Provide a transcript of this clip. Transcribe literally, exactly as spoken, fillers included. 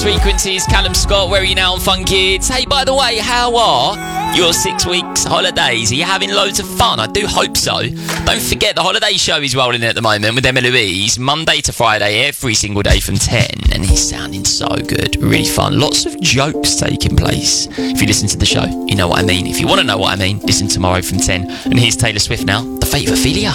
Frequencies, Callum Scott, where are you now on Fun Kids? Hey, by the way, how are your six weeks holidays? Are you having loads of fun? I do hope so. Don't forget, the holiday show is rolling at the moment with Emma Louise, Monday to Friday, every single day from ten, and he's sounding so good, really fun. Lots of jokes taking place. If you listen to the show, you know what I mean. If you want to know what I mean, listen tomorrow from ten. And here's Taylor Swift now, The Fate of Ophelia.